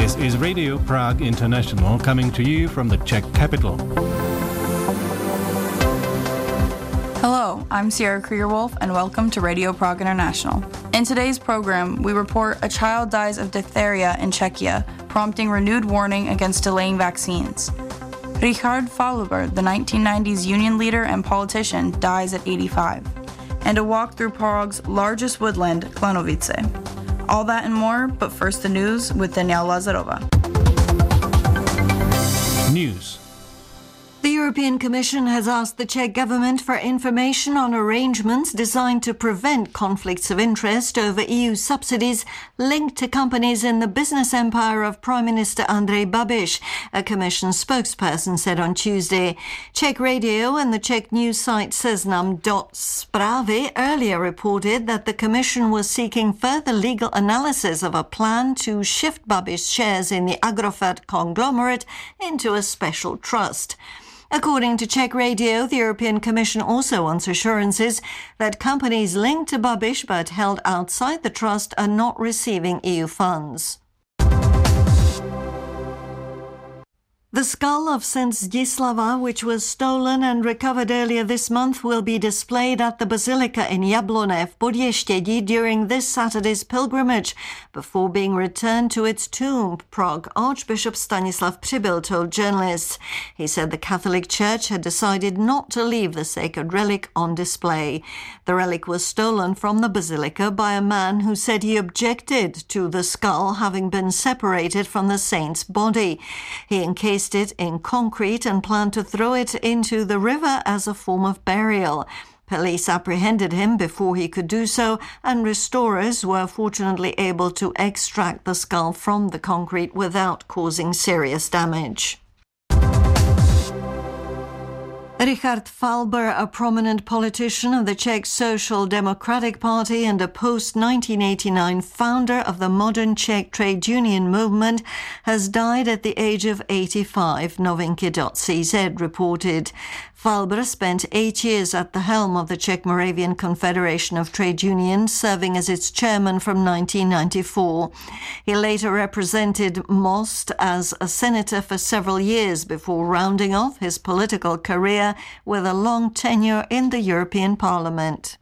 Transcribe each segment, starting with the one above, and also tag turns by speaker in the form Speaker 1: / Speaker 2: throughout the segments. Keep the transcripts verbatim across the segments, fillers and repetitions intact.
Speaker 1: This is Radio Prague International coming to you from the Czech capital.
Speaker 2: Hello, I'm Sierra Krieger-Wolf and welcome to Radio Prague International. In today's program, we report a child dies of diphtheria in Czechia, prompting renewed warning against delaying vaccines. Richard Falber, the nineteen nineties union leader and politician, dies at eighty-five. And a walk through Prague's largest woodland, Klanovice. All that and more, but first the news with Danielle Lazarova.
Speaker 1: News.
Speaker 3: The European Commission has asked the Czech government for information on arrangements designed to prevent conflicts of interest over E U subsidies linked to companies in the business empire of Prime Minister Andrej Babiš, a Commission spokesperson said on Tuesday. Czech radio and the Czech news site Seznam dot Zprávy earlier reported that the Commission was seeking further legal analysis of a plan to shift Babiš's shares in the Agrofert conglomerate into a special trust. According to Czech radio, the European Commission also wants assurances that companies linked to Babiš but held outside the trust are not receiving E U funds. The skull of Saint Zdislava, which was stolen and recovered earlier this month, will be displayed at the Basilica in Jablonec v Podještědí during this Saturday's pilgrimage, before being returned to its tomb, Prague Archbishop Stanislav Přibyl told journalists. He said the Catholic Church had decided not to leave the sacred relic on display. The relic was stolen from the Basilica by a man who said he objected to the skull having been separated from the saint's body. He encased it in concrete and planned to throw it into the river as a form of burial. Police apprehended him before he could do so, and restorers were fortunately able to extract the skull from the concrete without causing serious damage. Richard Falber, a prominent politician of the Czech Social Democratic Party and a post-nineteen eighty-nine founder of the modern Czech trade union movement, has died at the age of eighty-five, Novinky dot C Z reported. Falber spent eight years at the helm of the Czech-Moravian Confederation of Trade Unions, serving as its chairman from nineteen ninety-four. He later represented Most as a senator for several years before rounding off his political career with a long tenure in the European Parliament.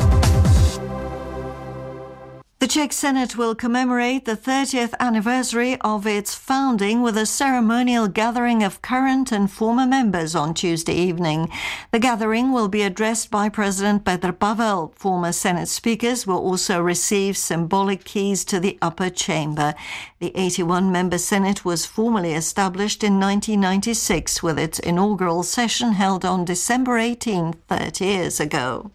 Speaker 3: The Czech Senate will commemorate the thirtieth anniversary of its founding with a ceremonial gathering of current and former members on Tuesday evening. The gathering will be addressed by President Petr Pavel. Former Senate speakers will also receive symbolic keys to the upper chamber. The eighty-one member Senate was formally established in nineteen ninety-six, with its inaugural session held on December eighteenth, thirty years ago.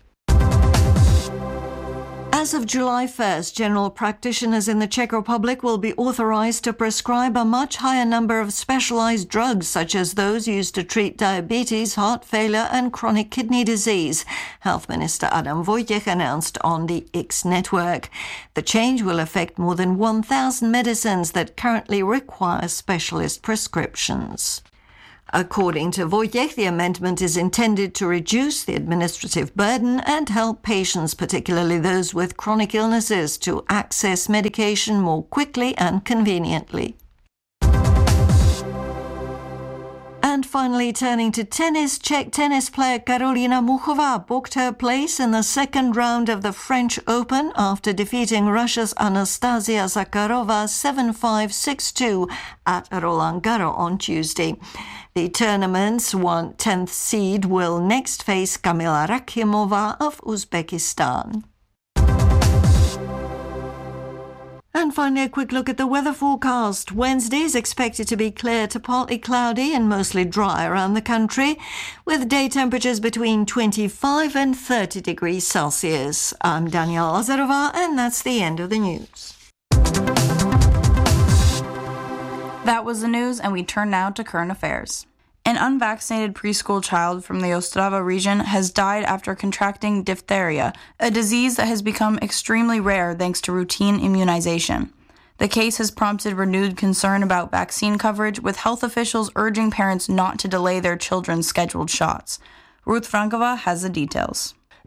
Speaker 3: As of July first, general practitioners in the Czech Republic will be authorized to prescribe a much higher number of specialized drugs, such as those used to treat diabetes, heart failure and chronic kidney disease, Health Minister Adam Vojtěch announced on the X network. The change will affect more than one thousand medicines that currently require specialist prescriptions. According to Vojtěch, the amendment is intended to reduce the administrative burden and help patients, particularly those with chronic illnesses, to access medication more quickly and conveniently. And finally, turning to tennis, Czech tennis player Karolina Muchová booked her place in the second round of the French Open after defeating Russia's Anastasia Zakharova seven five, six two at Roland Garros on Tuesday. The tournament's one tenth seed will next face Kamila Rakhimova of Uzbekistan. And finally, a quick look at the weather forecast. Wednesday is expected to be clear to partly cloudy and mostly dry around the country, with day temperatures between twenty-five and thirty degrees Celsius. I'm Danielle Lazarova, and that's the end of the news.
Speaker 2: That was the news, and we turn now to current affairs. An unvaccinated preschool child from the Ostrava region has died after contracting diphtheria, a disease that has become extremely rare thanks to routine immunization. The case has prompted renewed concern about vaccine coverage, with health officials urging parents not to delay their children's scheduled shots. Ruth Frankova has the details.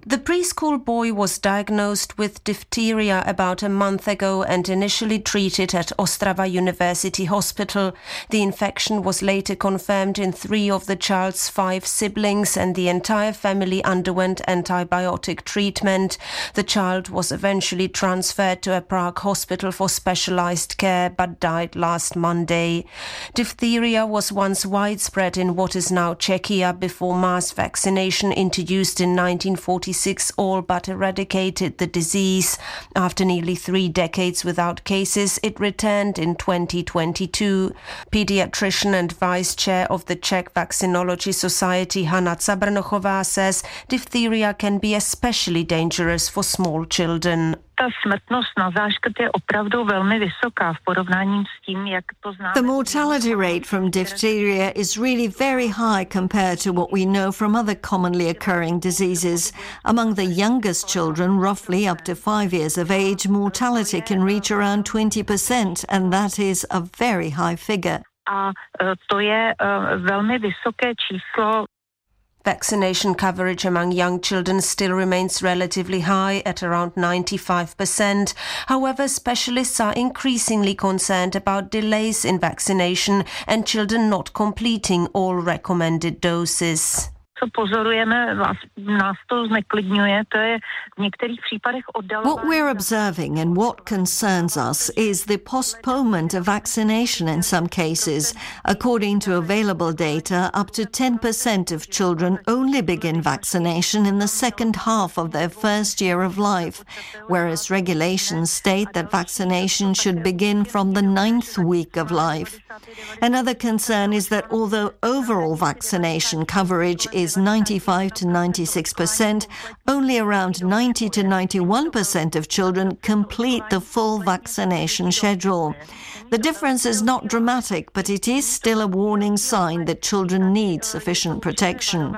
Speaker 4: The preschool boy was diagnosed with diphtheria about a month ago and initially treated at Ostrava University Hospital. The infection was later confirmed in three of the child's five siblings, and the entire family underwent antibiotic treatment. The child was eventually transferred to a Prague hospital for specialized care but died last Monday. Diphtheria was once widespread in what is now Czechia before mass vaccination introduced in nineteen forty-six all but eradicated the disease. After nearly three decades without cases, it returned in twenty twenty-two. Pediatrician and vice chair of the Czech Vaccinology Society Hanna Cabrnochová says diphtheria can be especially dangerous for small children.
Speaker 5: Ta smrtnost na záškrt je opravdu velmi vysoká v porovnání s tím, jak to známe.
Speaker 3: The mortality rate from diphtheria is really very high compared to what we know from other commonly occurring diseases. Among the youngest children, roughly up to five years of age, mortality can reach around twenty percent, and that is a very high figure.
Speaker 5: A to je velmi vysoké číslo.
Speaker 4: Vaccination coverage among young children still remains relatively high at around ninety-five percent. However, specialists are increasingly concerned about delays in vaccination and children not completing all recommended doses.
Speaker 5: Co pozorujeme, nás to zneklidňuje, to je v některých případech oddalování.
Speaker 3: What we're observing and what concerns us is the postponement of vaccination in some cases. According to available data, up to ten percent of children only begin vaccination in the second half of their first year of life, whereas regulations state that vaccination should begin from the ninth week of life. Another concern is that although overall vaccination coverage is is ninety-five to ninety-six percent, only around ninety to ninety-one percent of children complete the full vaccination schedule. The difference is not dramatic, but it is still a warning sign that children need sufficient protection.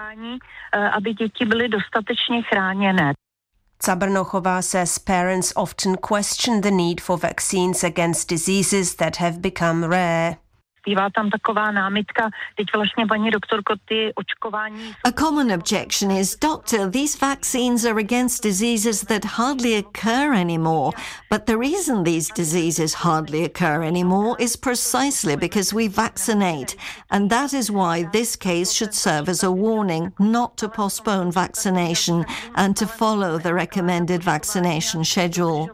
Speaker 5: Aby děti byly dostatečně chráněné.
Speaker 4: Cabrnochová says parents often question the need for vaccines against diseases that have become rare.
Speaker 3: A common objection is, Doctor, these vaccines are against diseases that hardly occur anymore. But the reason these diseases hardly occur anymore is precisely because we vaccinate. And that is why this case should serve as a warning not to postpone vaccination and to follow the recommended vaccination schedule.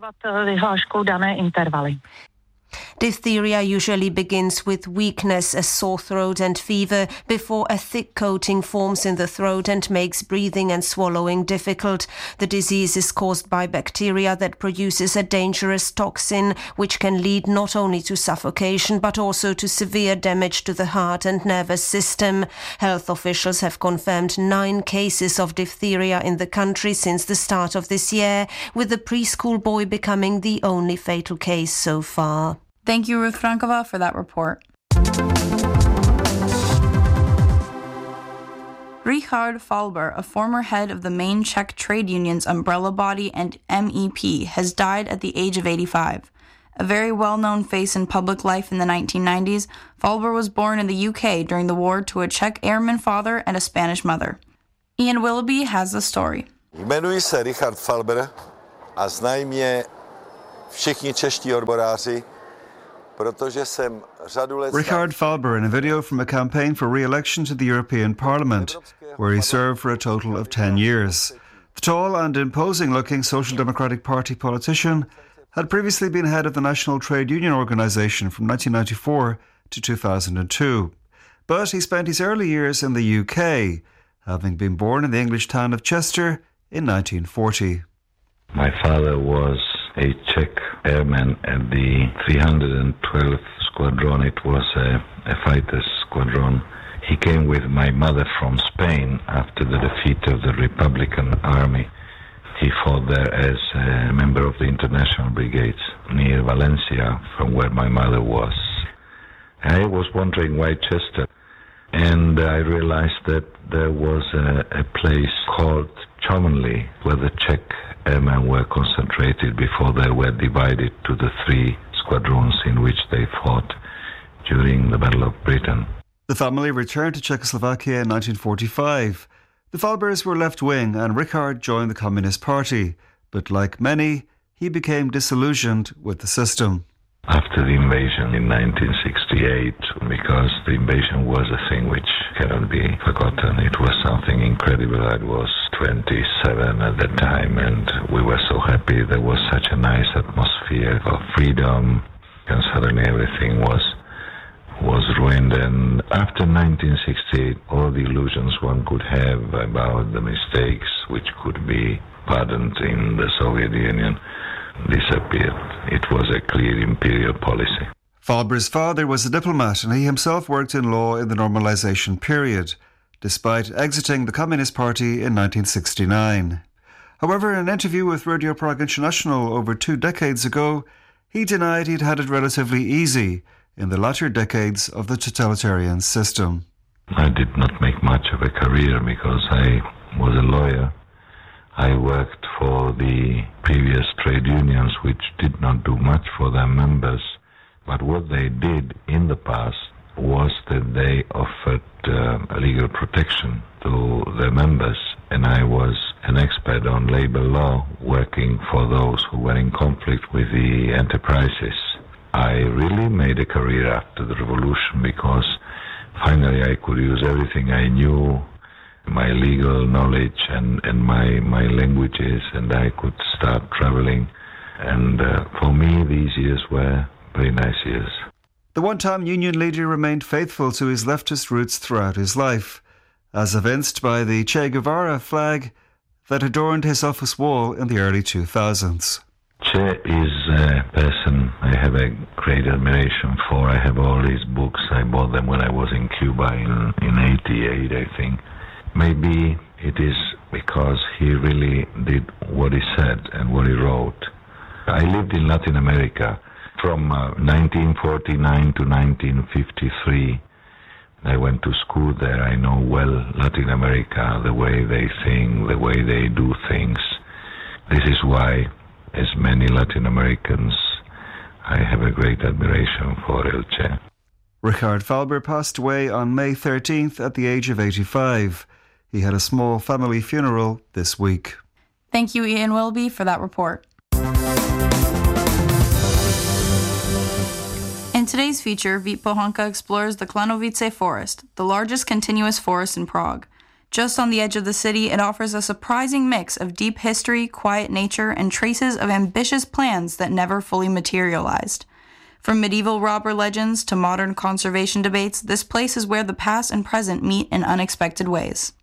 Speaker 4: Diphtheria usually begins with weakness, a sore throat and fever before a thick coating forms in the throat and makes breathing and swallowing difficult. The disease is caused by bacteria that produces a dangerous toxin which can lead not only to suffocation but also to severe damage to the heart and nervous system. Health officials have confirmed nine cases of diphtheria in the country since the start of this year, with the preschool boy becoming the only fatal case so far.
Speaker 2: Thank you, Ruth Frankova, for that report. Richard Falber, a former head of the main Czech trade union's umbrella body and M E P, has died at the age of eighty-five. A very well-known face in public life in the nineteen nineties, Falber was born in the U K during the war to a Czech airman father and a Spanish mother. Ian Willoughby has the story.
Speaker 6: Jmenuji se Richard Falber a znají mě všichni čeští odboráři.
Speaker 7: Richard Falber in a video from a campaign for re-election to the European Parliament, where he served for a total of ten years. The tall and imposing-looking Social Democratic Party politician had previously been head of the National Trade Union Organisation from nineteen ninety-four to two thousand two. But he spent his early years in the U K, having been born in the English town of Chester in nineteen forty.
Speaker 8: My father was a Czech airman at the three hundred twelfth Squadron. It was a, a fighter's squadron. He came with my mother from Spain after the defeat of the Republican Army. He fought there as a member of the International Brigades near Valencia, from where my mother was. I was wondering why Chester, and I realized that there was a, a place called Chomonley, where the Czech airmen were concentrated before they were divided to the three squadrons in which they fought during the Battle of Britain.
Speaker 7: The family returned to Czechoslovakia in nineteen forty-five. The Falbers were left-wing and Richard joined the Communist Party, but like many, he became disillusioned with the system.
Speaker 8: After the invasion in nineteen sixty-eight, because the invasion was a thing which cannot be forgotten, it was something incredible. I was twenty-seven at the time and we were so happy. There was such a nice atmosphere of freedom and suddenly everything was was ruined. And after nineteen sixty-eight, all the illusions one could have about the mistakes which could be pardoned in the Soviet Union disappeared. It was a clear imperial policy.
Speaker 7: Falber's father was a diplomat and he himself worked in law in the normalization period, despite exiting the Communist Party in nineteen sixty-nine. However, in an interview with Radio Prague International over two decades ago, he denied he'd had it relatively easy in the latter decades of the totalitarian system.
Speaker 8: I did not make much of a career because I was a lawyer. I worked for the previous trade unions which did not do much for their members, but what they did in the past was that they offered uh, legal protection to their members, and I was an expert on labor law working for those who were in conflict with the enterprises. I really made a career after the revolution because finally I could use everything I knew, my legal knowledge and, and my, my languages, and I could start traveling. And uh, for me, these years were very nice years.
Speaker 7: The one-time union leader remained faithful to his leftist roots throughout his life, as evinced by the Che Guevara flag that adorned his office wall in the early two thousands.
Speaker 8: Che is a person I have a great admiration for. I have all his books. I bought them when I was in Cuba in, in eighty-eight, I think. Maybe it is because he really did what he said and what he wrote. I lived in Latin America from uh, nineteen forty-nine to nineteen fifty-three. I went to school there. I know well Latin America, the way they think, the way they do things. This is why, as many Latin Americans, I have a great admiration for El Che.
Speaker 7: Richard Falber passed away on May thirteenth at the age of eighty-five. He had a small family funeral this week.
Speaker 2: Thank you, Ian Wilby, for that report. In today's feature, Vít Pohanka explores the Klanovice Forest, the largest continuous forest in Prague. Just on the edge of the city, it offers a surprising mix of deep history, quiet nature, and traces of ambitious plans that never fully materialized. From medieval robber legends to modern conservation debates, this place is where the past and present meet in unexpected ways.